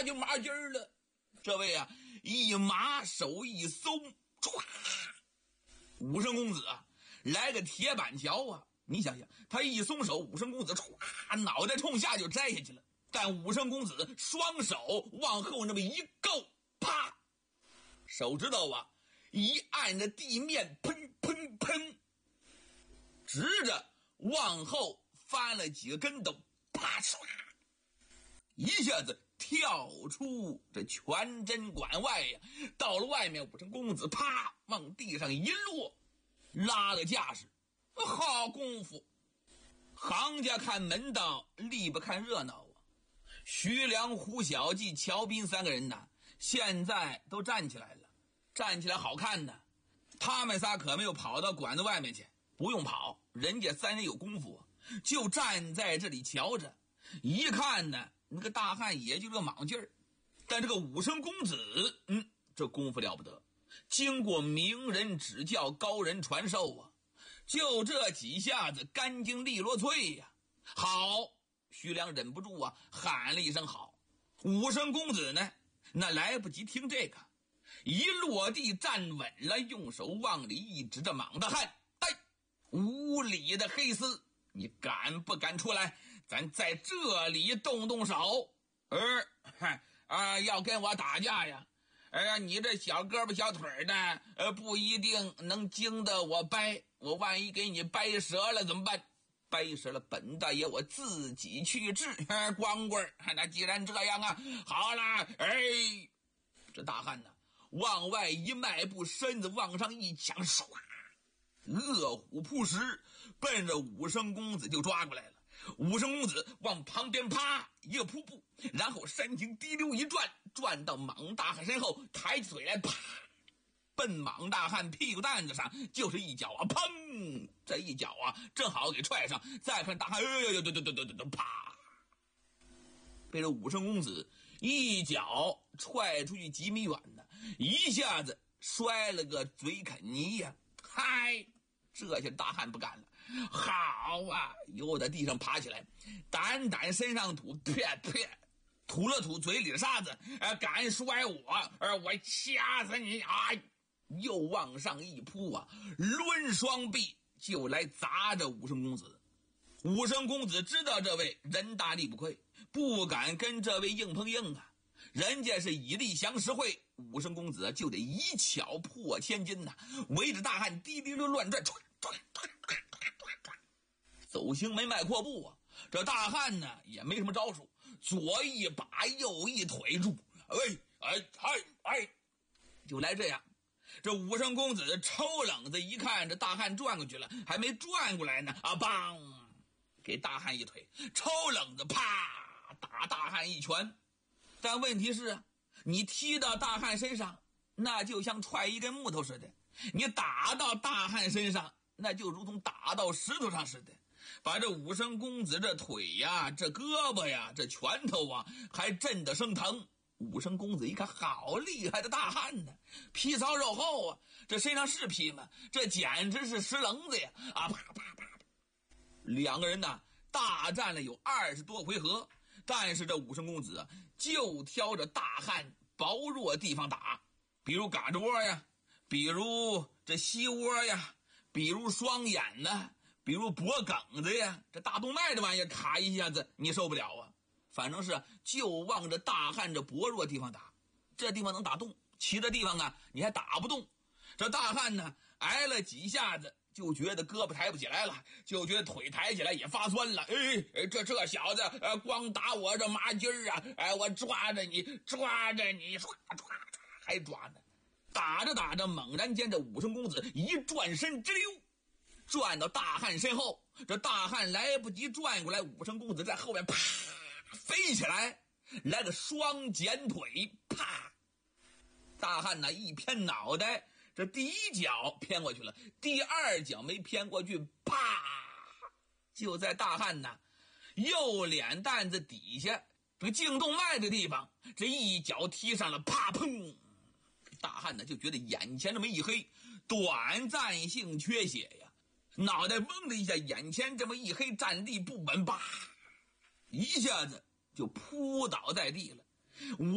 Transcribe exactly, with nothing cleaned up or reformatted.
就麻筋儿了。这位啊，一麻手一松，唰，武生公子啊，来个铁板桥啊！你想想，他一松手，武生公子唰，脑袋冲下就摘下去了。但武生公子双手往后那么一够，啪，手指头啊一按着地面，砰砰砰，直着往后翻了几个跟斗，啪唰，一下子跳出这全真馆外呀！到了外面，武生公子啪往地上一落，拉个架势，好功夫！行家看门道，力不看热闹啊！徐良、胡小记、乔斌三个人呢，现在都站起来了，站起来好看呢。他们仨可没有跑到馆子外面去，不用跑，人家三人有功夫啊，就站在这里瞧着。一看呢，那个大汉也就这个莽劲儿，但这个武生公子，嗯，这功夫了不得，经过名人指教，高人传授啊，就这几下子干净利落脆呀、啊！好，徐良忍不住啊，喊了一声好。武生公子呢，那来不及听这个，一落地站稳了，用手往里一指着莽大汉，哎，无礼的黑厮，你敢不敢出来？咱在这里动动手，呃，啊，要跟我打架呀？哎呀，你这小胳膊小腿的，呃，不一定能经得我掰，我万一给你掰折了怎么办？掰折了，本大爷我自己去治。光棍，那既然这样啊，好啦，哎，这大汉呢，往外一迈步，身子往上一抢，唰，饿虎扑食，奔着武生公子就抓过来了。武生公子往旁边啪一个扑步，然后身形滴溜一转，转到莽大汉身后，抬起腿来，啪，奔莽大汉屁股蛋子上就是一脚啊！砰！这一脚啊，正好给踹上。再看大汉，哎呦呦，对对对对对，啪！被这武生公子一脚踹出去几米远呢，一下子摔了个嘴啃泥呀！嗨！这下大汉不干了，好啊！又在地上爬起来，掸掸身上土，啪啪，吐了吐嘴里的沙子，呃，敢摔我，呃，我掐死你！哎，又往上一扑啊，抡双臂就来砸着武生公子。武生公子知道这位人大力不亏，不敢跟这位硬碰硬啊。人家是以力降十会，武生公子就得一巧破千金呐、啊，围着大汉滴滴溜乱转，走行没迈阔步啊。这大汉呢也没什么招数，左一把右一腿住，哎哎哎哎，就来这样。这武生公子抽冷子一看，这大汉转过去了，还没转过来呢，啊，梆，给大汉一腿，抽冷子啪打大汉一拳。但问题是，你踢到大汉身上，那就像踹一根木头似的；你打到大汉身上，那就如同打到石头上似的。把这武生公子这腿呀、这胳膊呀、这拳头啊，还震得生疼。武生公子一看，好厉害的大汉呢，皮糙肉厚啊，这身上是皮吗？这简直是石棱子呀！啊，啪啪啪！两个人呢，大战了有二十多回合。但是这武生公子啊，就挑着大汉薄弱地方打，比如胳肢窝呀，比如这膝窝呀，比如双眼呢，比如脖梗子呀，这大动脉这玩意儿卡一下子你受不了啊。反正是就往着大汉这薄弱地方打，这地方能打动，其他地方啊你还打不动。这大汉呢挨了几下子，就觉得胳膊抬不起来了，就觉得腿抬起来也发酸了。哎，这这小子，呃，光打我这麻筋儿啊！哎，我抓着你，抓着你，抓抓抓，还抓呢。打着打着，猛然间，这武生公子一转身，直溜，转到大汉身后。这大汉来不及转过来，武生公子在后面啪飞起来，来个双剪腿，啪！大汉呢一偏脑袋。这第一脚偏过去了，第二脚没偏过去，啪！就在大汉呢右脸蛋子底下这个颈动脉的地方，这一脚踢上了，啪砰！大汉呢就觉得眼前这么一黑，短暂性缺血呀，脑袋嗡的一下，眼前这么一黑，站立不稳，啪！一下子就扑倒在地了。